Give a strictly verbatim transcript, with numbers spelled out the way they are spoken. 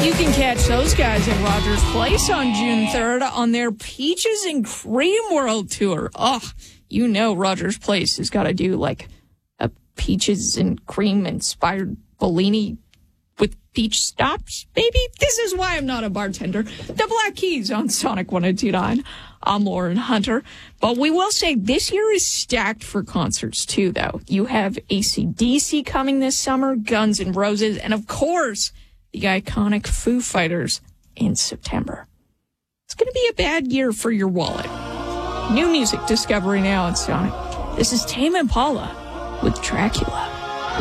You can catch those guys at Rogers Place on June third on their Peaches and Cream World Tour. Oh, you know Rogers Place has got to do like a Peaches and Cream inspired Bellini with peach stops, baby. This is why I'm not a bartender. The Black Keys on Sonic one oh two point nine. I'm Lauren Hunter. But we will say this year is stacked for concerts, too, though. You have A C D C coming this summer, Guns N' Roses, and, of course, the iconic Foo Fighters in September. It's going to be a bad year for your wallet. New music discovery now on Sonic. This is Tame Impala with Dracula.